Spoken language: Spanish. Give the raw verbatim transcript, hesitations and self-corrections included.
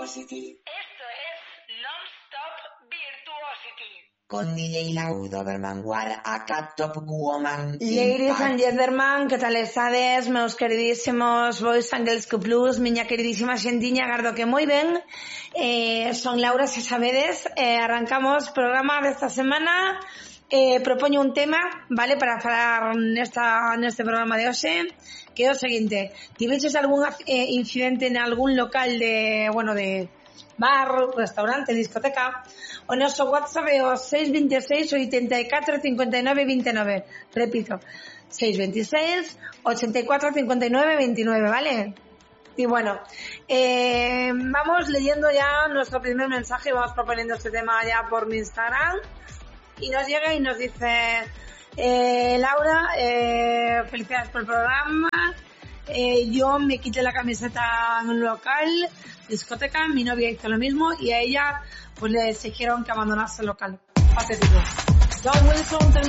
Virtuosity. Esto es Non-Stop Virtuosity. Con D J Lau Doberman Guard, acá Top Woman. Ladies and gentlemen, ¿qué tal estades, meus queridísimos Boys and Girls Q plus, miña queridísima xentiña, gardo que moi ben. Eh, son Laura, se sabedes, eh, arrancamos programa desta semana. Eh, propoño un tema, vale, para falar nesta, neste programa de hoxe, que é o seguinte: tiveches algún eh, incidente en algún local de, bueno, de bar, restaurante, discoteca? O noso WhatsApp é o seis dos seis, oitenta e catro, cincuenta e nove, vinte e nove. Repito, seis dos seis, ochenta y cuatro, cincuenta y nueve, veintinueve, ¿vale? Y bueno, eh, vamos leyendo ya nuestro primer mensaje, vamos proponiendo este tema ya por mi Instagram. Y nos llega y nos dice: eh, Laura, eh, felicidades por el programa. Eh, yo me quité la camiseta en un local, discoteca, mi novia hizo lo mismo y a ella pues le exigieron que abandonase el local. Patético. John Wilson